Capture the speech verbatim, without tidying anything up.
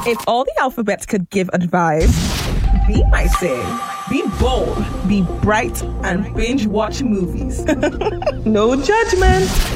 If all the alphabets could give advice, be my say. Be bold, be bright, and binge watch movies. No judgment.